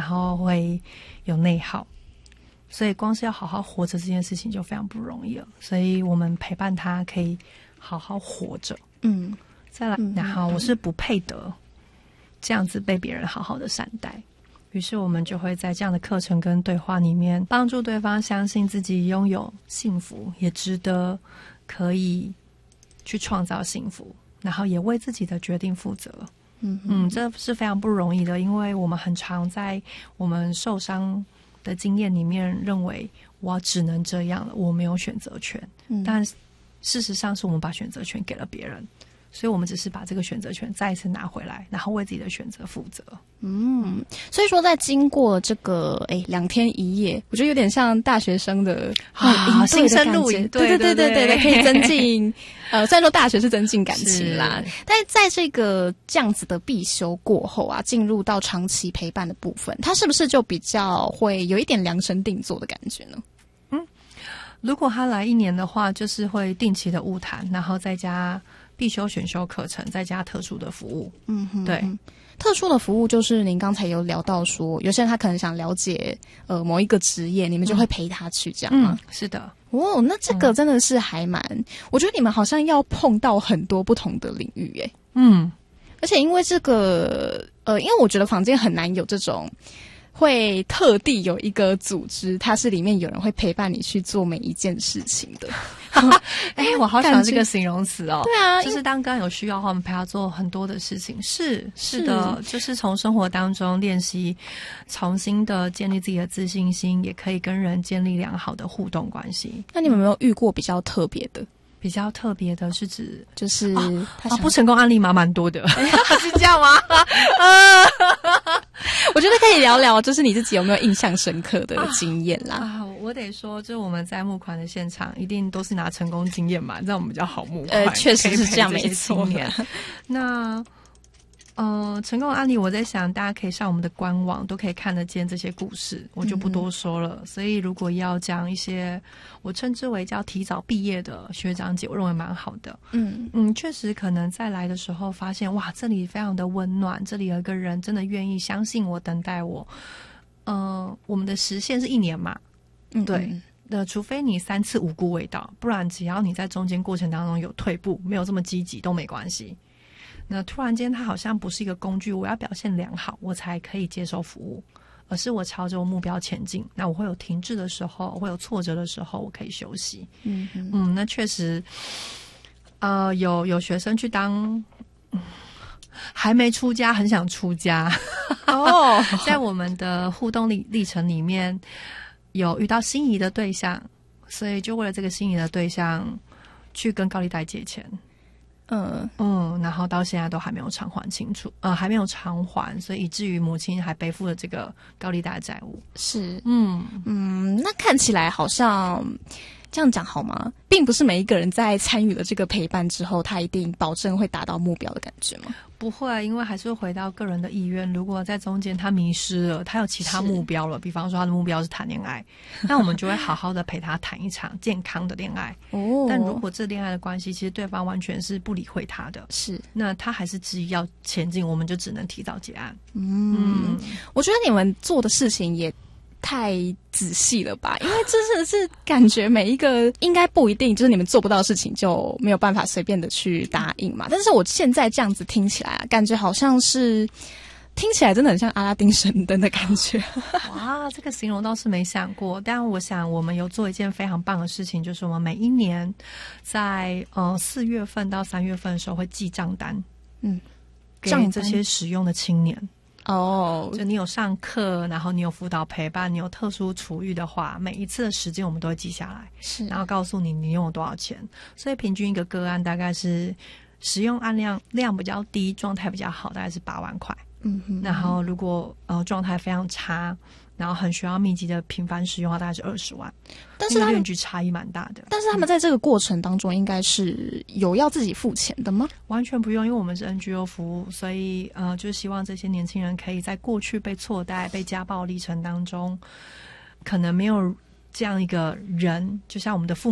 然后会有内耗，所以光是要好好活着这件事情就非常不容易了。所以我们陪伴他可以好好活着，再来，然后我是不配得这样子被别人好好的善待。于是我们就会在这样的课程跟对话里面帮助对方相信自己拥有幸福，也值得可以去创造幸福，然后也为自己的决定负责。这是非常不容易的，因为我们很常在我们受伤的经验里面认为我只能这样了，我没有选择权。但事实上是我们把选择权给了别人，所以我们只是把这个选择权再一次拿回来，然后为自己的选择负责。 所以说在经过这个2天1夜，我觉得有点像大学生的新生露营， 对，可以增进虽然说大学是增进感情啦，但是在这个这样子的必修过后啊，进入到长期陪伴的部分，它是不是就比较会有一点量身定做的感觉呢？ 如果他来1年的话，就是会定期的晤谈，然后再加必修选修课程，再加特殊的服务。对。 特殊的服务就是您刚才有聊到说，有些人他可能想了解某一个职业，你们就会陪他去这样吗？ 是的。 那这个真的是还蛮，我觉得你们好像要碰到很多不同的领域耶。而且因为这个因为我觉得坊间很难有这种会特地有一个组织，它是里面有人会陪伴你去做每一件事情的。 我好喜欢这个形容词哦。 对啊， 就是当刚有需要的话，我们陪他做很多的事情。是的，就是从生活当中练习，重新的建立自己的自信心，也可以跟人建立良好的互动关系。 那你们有没有遇过比较特别的？ 比较特别的是指就是不成功案例蛮多的。是这样吗？ 我觉得可以聊聊，就是你自己有没有印象深刻的经验啦？ 我得说，就是我们在募款的现场，一定都是拿成功经验嘛，这样我们比较好募款。 确实是这样，没错。 那成功的案例，我在想大家可以上我们的官网，都可以看得见这些故事，我就不多说了。所以如果要讲一些我称之为叫提早毕业的学长姐，我认为蛮好的。确实可能在来的时候发现，哇，这里非常的温暖，这里有一个人真的愿意相信我，等待我。我们的时限是1年嘛，对。除非你3次无辜未到，不然只要你在中间过程当中有退步，没有这么积极都没关系。那突然间它好像不是一个工具，我要表现良好我才可以接受服务，而是我朝着我目标前进。那我会有停滞的时候，会有挫折的时候，我可以休息。那确实有学生去当还没出家很想出家在我们的互动历程里面有遇到心仪的对象，所以就为了这个心仪的对象去跟高利贷借钱。然后到现在都还没有偿还清楚，还没有偿还，所以以至于母亲还背负了这个高利贷的债务。 是，那看起来好像这样讲好吗？并不是每一个人在参与了这个陪伴之后，他一定保证会达到目标的感觉吗？ 不会，因为还是会回到个人的意愿。如果在中间他迷失了，他有其他目标了，比方说他的目标是谈恋爱，那我们就会好好的陪他谈一场健康的恋爱。但如果这恋爱的关系，其实对方完全是不理会他的，是，那他还是执意要前进，我们就只能提早结案。 我觉得你们做的事情也太仔细了吧，因为这是感觉每一个应该不一定就是你们做不到的事情就没有办法随便的去答应嘛。但是我现在这样子听起来啊，感觉好像是听起来真的很像阿拉丁神灯的感觉。 哇，这个形容倒是没想过。但我想我们有做一件非常棒的事情，就是我们每一年在4月份到3月份的时候会寄账单，给这些使用的青年。就你有上课，然后你有辅导陪伴，你有特殊处遇的话，每一次的时间我们都会记下来，是，然后告诉你你用了多少钱。所以平均一个个案大概是使用案量比较低，状态比较好，大概是8万块。然后如果状态非常差，然后很需要密集的频繁使用的话，大概是20万。但是量距差异蛮大的。 但是他们在这个过程当中应该是有要自己付钱的吗？ 完全不用，因为我们是 NGO 服务，所以就是希望这些年轻人可以在过去被错待、被家暴历程当中，可能没有这样一个人，就像我们的父母